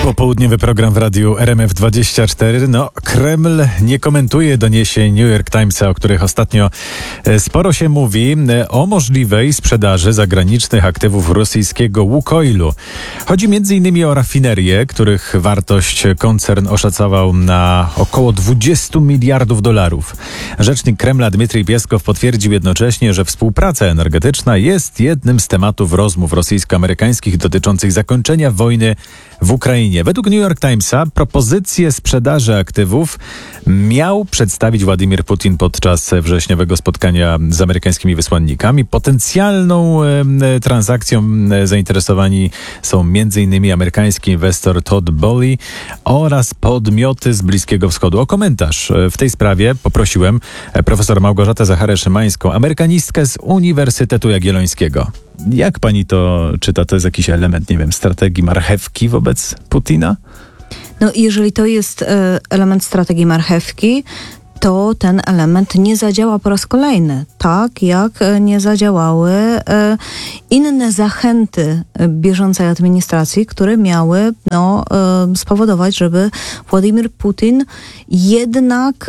Popołudniowy program w radiu RMF24. Kreml nie komentuje doniesień New York Timesa, o których ostatnio sporo się mówi, o możliwej sprzedaży zagranicznych aktywów rosyjskiego Łukoilu. Chodzi m.in. o rafinerie, których wartość koncern oszacował na około 20 miliardów dolarów. Rzecznik Kremla Dmitrij Pieskow potwierdził jednocześnie, że współpraca energetyczna jest jednym z tematów rozmów rosyjsko-amerykańskich dotyczących zakończenia wojny w Ukrainie. Według New York Timesa propozycję sprzedaży aktywów miał przedstawić Władimir Putin podczas wrześniowego spotkania z amerykańskimi wysłannikami. Potencjalną transakcją zainteresowani są m.in. amerykański inwestor Todd Boehly oraz podmioty z Bliskiego Wschodu. O komentarz w tej sprawie poprosiłem profesor Małgorzatę Zacharę-Szymańską, amerykanistkę z Uniwersytetu Jagiellońskiego. Jak pani to czyta? To jest jakiś element, nie wiem, strategii marchewki wobec Putina? Jeżeli to jest element strategii marchewki, to ten element nie zadziała po raz kolejny, tak jak nie zadziałały inne zachęty bieżącej administracji, które miały spowodować, żeby Władimir Putin jednak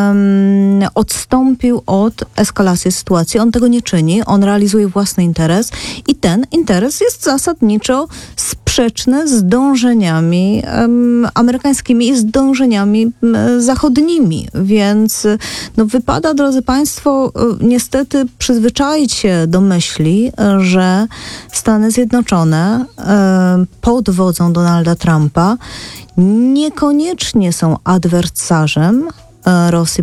odstąpił od eskalacji sytuacji. On tego nie czyni, on realizuje własny interes i ten interes jest zasadniczo sprzeczny z dążeniami amerykańskimi i z dążeniami zachodnimi, więc wypada, drodzy Państwo, niestety przyzwyczaić się do myśli, że Stany Zjednoczone pod wodzą Donalda Trumpa niekoniecznie są adwersarzem Rosji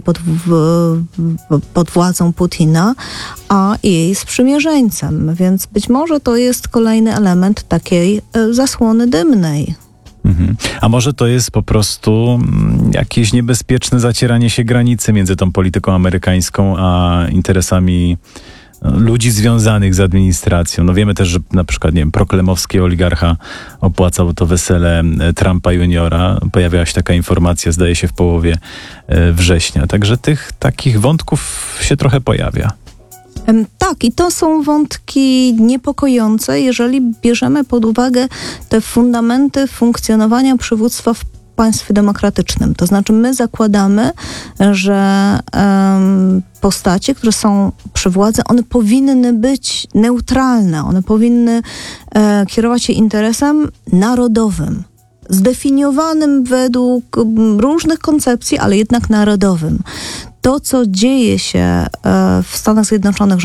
pod władzą Putina, a jej sprzymierzeńcem. Więc być może to jest kolejny element takiej zasłony dymnej. A może to jest po prostu jakieś niebezpieczne zacieranie się granicy między tą polityką amerykańską a interesami ludzi związanych z administracją. Wiemy też, że na przykład, prokremlowski oligarcha opłacał to wesele Trumpa juniora. Pojawiała się taka informacja, zdaje się, w połowie września. Także tych takich wątków się trochę pojawia. Tak, i to są wątki niepokojące, jeżeli bierzemy pod uwagę te fundamenty funkcjonowania przywództwa w państwie demokratycznym. To znaczy my zakładamy, że postacie, które są przy władzy, one powinny być neutralne, one powinny kierować się interesem narodowym, zdefiniowanym według różnych koncepcji, ale jednak narodowym. To, co dzieje się w Stanach Zjednoczonych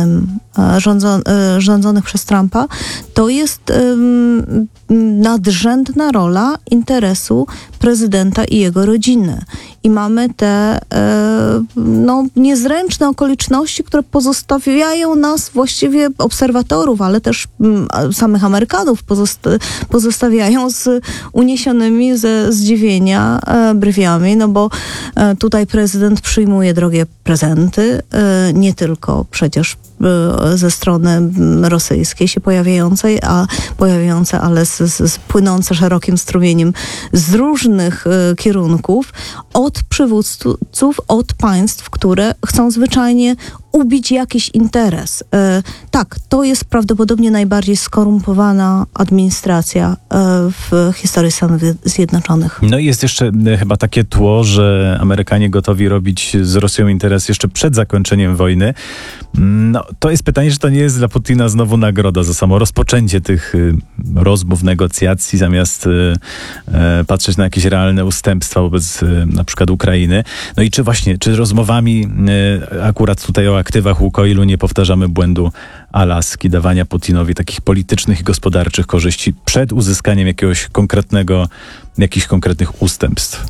rządzonych przez Trumpa, to jest nadrzędna rola interesu prezydenta i jego rodziny. I mamy te niezręczne okoliczności, które pozostawiają nas, właściwie obserwatorów, ale też samych Amerykanów pozostawiają z uniesionymi ze zdziwienia brwiami, bo tutaj prezydent przyjmuje drogie prezenty, nie tylko przecież ze strony rosyjskiej się pojawiające, ale płynące szerokim strumieniem z różnych kierunków, od przywódców, od państw, które chcą zwyczajnie ubić jakiś interes. Tak, to jest prawdopodobnie najbardziej skorumpowana administracja w historii Stanów Zjednoczonych. I jest jeszcze chyba takie tło, że Amerykanie gotowi robić z Rosją interes jeszcze przed zakończeniem wojny. To jest pytanie, czy to nie jest dla Putina znowu nagroda za samo rozpoczęcie tych rozmów, negocjacji, zamiast patrzeć na jakieś realne ustępstwa wobec na przykład Ukrainy. I czy rozmowami akurat tutaj o aktywach Łukoilu nie powtarzamy błędu Alaski, dawania Putinowi takich politycznych i gospodarczych korzyści przed uzyskaniem jakichś konkretnych ustępstw?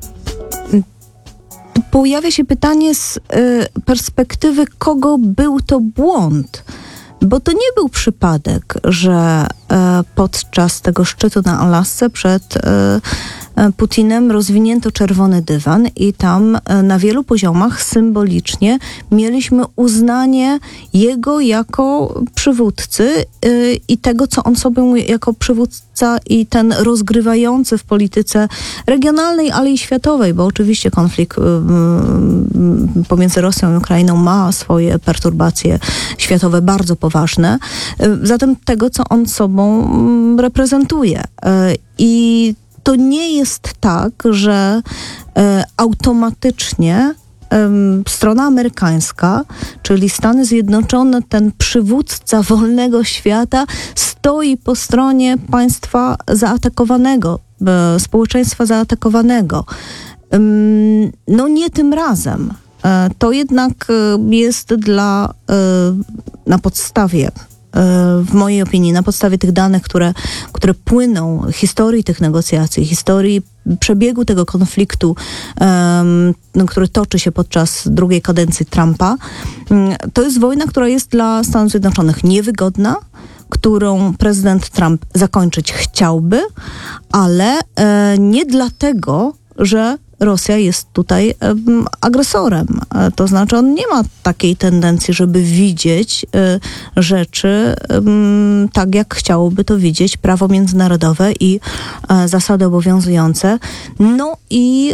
Pojawia się pytanie z perspektywy, kogo był to błąd. Bo to nie był przypadek, że podczas tego szczytu na Alasce przed Putinem rozwinięto czerwony dywan i tam na wielu poziomach symbolicznie mieliśmy uznanie jego jako przywódcy i tego, co on sobie jako przywódca i ten rozgrywający w polityce regionalnej, ale i światowej, bo oczywiście konflikt pomiędzy Rosją i Ukrainą ma swoje perturbacje światowe bardzo poważne. Zatem tego, co on sobą reprezentuje. I to nie jest tak, że automatycznie strona amerykańska, czyli Stany Zjednoczone, ten przywódca wolnego świata, stoi po stronie państwa zaatakowanego, społeczeństwa zaatakowanego. No nie tym razem. To jednak jest na podstawie, w mojej opinii, na podstawie tych danych, które płyną, historii tych negocjacji, historii przebiegu tego konfliktu, który toczy się podczas drugiej kadencji Trumpa, to jest wojna, która jest dla Stanów Zjednoczonych niewygodna, którą prezydent Trump zakończyć chciałby, ale nie dlatego, że Rosja jest tutaj agresorem. To znaczy on nie ma takiej tendencji, żeby widzieć rzeczy tak, jak chciałoby to widzieć prawo międzynarodowe i zasady obowiązujące. No i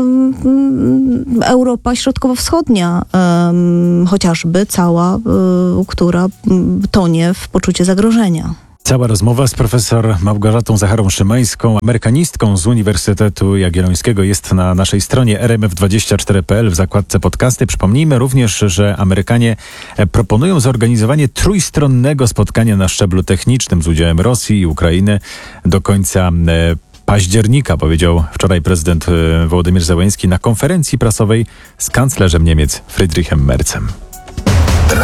Europa Środkowo-Wschodnia, chociażby cała, która tonie w poczucie zagrożenia. Cała rozmowa z profesor Małgorzatą Zacharą-Szymańską, amerykanistką z Uniwersytetu Jagiellońskiego, jest na naszej stronie rmf24.pl w zakładce podcasty. Przypomnijmy również, że Amerykanie proponują zorganizowanie trójstronnego spotkania na szczeblu technicznym z udziałem Rosji i Ukrainy do końca października, powiedział wczoraj prezydent Wołodymyr Zełenski na konferencji prasowej z kanclerzem Niemiec Friedrichem Merzem.